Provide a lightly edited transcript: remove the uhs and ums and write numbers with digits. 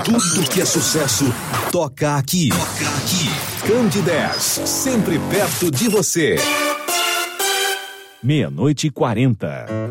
Tudo que é sucesso, toca aqui. Candidez, sempre perto de você. 00:40.